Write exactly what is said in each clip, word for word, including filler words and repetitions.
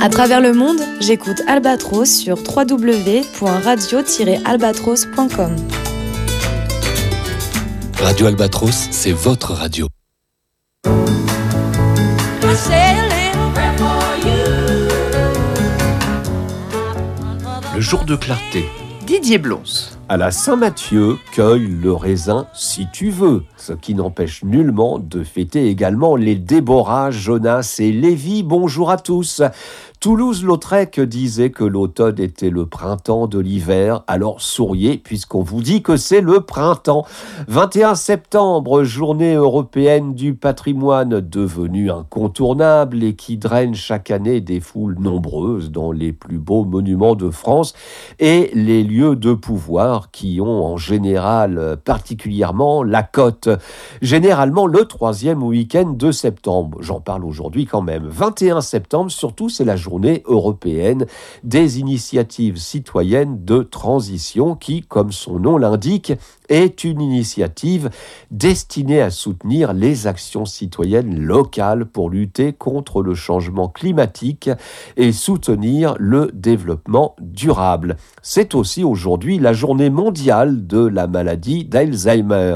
À travers le monde, j'écoute Albatros sur w w w point radio tiret albatros point com. Radio Albatros, c'est votre radio. Le jour de clarté, Didier Blons. À la Saint-Mathieu, cueille le raisin si tu veux, ce qui n'empêche nullement de fêter également les Déborah, Jonas et Lévi. Bonjour à tous. Toulouse-Lautrec disait que l'automne était le printemps de l'hiver, alors souriez puisqu'on vous dit que c'est le printemps. vingt et un septembre, journée européenne du patrimoine devenue incontournable et qui draine chaque année des foules nombreuses dans les plus beaux monuments de France et les lieux de pouvoir qui ont en général particulièrement la cote. Généralement le troisième week-end de septembre. J'en parle aujourd'hui quand même. vingt et un septembre, surtout, c'est la journée européenne des initiatives citoyennes de transition qui, comme son nom l'indique, est une initiative destinée à soutenir les actions citoyennes locales pour lutter contre le changement climatique et soutenir le développement durable. C'est aussi aujourd'hui la journée mondiale de la maladie d'Alzheimer.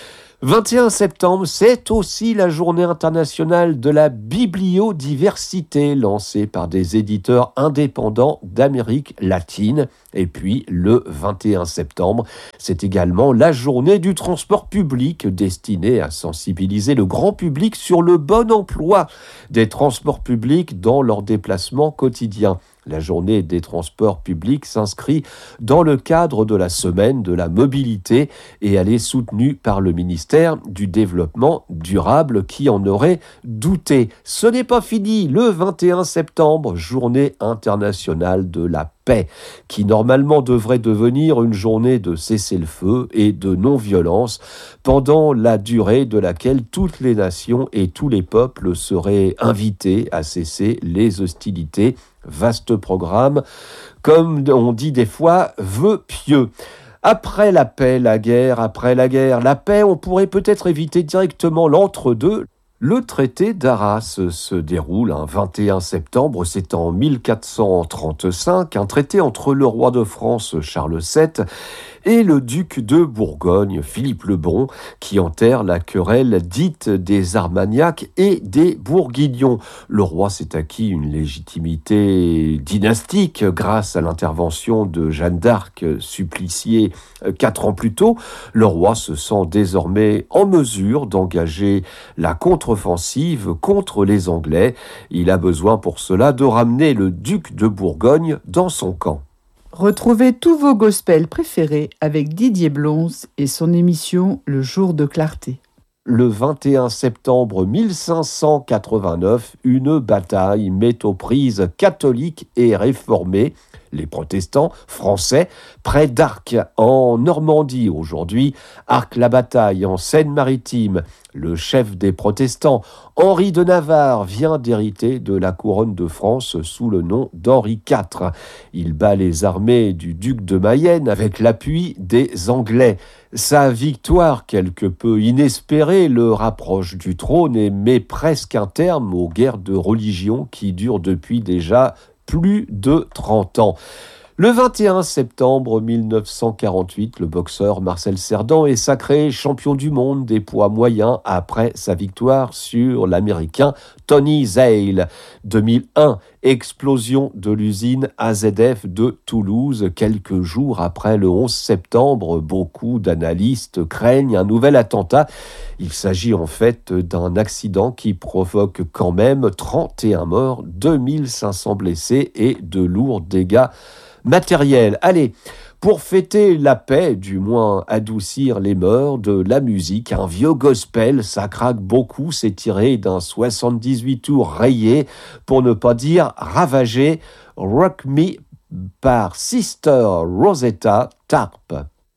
vingt et un septembre, c'est aussi la journée internationale de la bibliodiversité lancée par des éditeurs indépendants d'Amérique latine. Et puis, le vingt et un septembre, c'est également la journée du transport public destinée à sensibiliser le grand public sur le bon emploi des transports publics dans leurs déplacements quotidiens. La journée des transports publics s'inscrit dans le cadre de la semaine de la mobilité et elle est soutenue par le ministère du Développement durable qui en aurait douté. Ce n'est pas fini, le vingt et un septembre, journée internationale de la paix, qui normalement devrait devenir une journée de cessez-le-feu et de non-violence pendant la durée de laquelle toutes les nations et tous les peuples seraient invités à cesser les hostilités. Vaste programme, comme on dit des fois, vœux pieux. Après la paix, la guerre, après la guerre, la paix, on pourrait peut-être éviter directement l'entre-deux. Le traité d'Arras se déroule un vingt et un septembre, c'est en mille quatre cent trente-cinq, un traité entre le roi de France Charles sept et le duc de Bourgogne, Philippe le Bon, qui enterre la querelle dite des Armagnacs et des Bourguignons. Le roi s'est acquis une légitimité dynastique grâce à l'intervention de Jeanne d'Arc, suppliciée quatre ans plus tôt. Le roi se sent désormais en mesure d'engager la contre-offensive contre les Anglais. Il a besoin pour cela de ramener le duc de Bourgogne dans son camp. Retrouvez tous vos gospels préférés avec Didier Blons et son émission Le Jour de Clarté. Le vingt et un septembre mille cinq cent quatre-vingt-neuf, une bataille met aux prises catholiques et réformés, les protestants français, près d'Arques, en Normandie aujourd'hui, Arques-la-Bataille, en Seine-Maritime. Le chef des protestants, Henri de Navarre, vient d'hériter de la couronne de France sous le nom d'Henri quatre. Il bat les armées du duc de Mayenne avec l'appui des Anglais. Sa victoire, quelque peu inespérée, le rapproche du trône et met presque un terme aux guerres de religion qui durent depuis déjà plus de trente ans. Le vingt et un septembre mille neuf cent quarante-huit, le boxeur Marcel Cerdan est sacré champion du monde des poids moyens après sa victoire sur l'Américain Tony Zale. deux mille un, explosion de l'usine A Z F de Toulouse. Quelques jours après le onze septembre, beaucoup d'analystes craignent un nouvel attentat. Il s'agit en fait d'un accident qui provoque quand même trente et un morts, deux mille cinq cents blessés et de lourds dégâts matériels. Allez, pour fêter la paix, du moins adoucir les mœurs, de la musique, un vieux gospel, ça craque beaucoup, c'est tiré d'un soixante-dix-huit tours rayé, pour ne pas dire ravagé, Rock Me par Sister Rosetta Tharpe.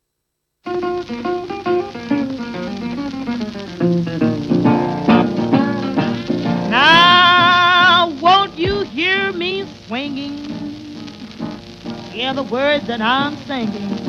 Now, won't you hear me swinging? Hear the words that I'm singing.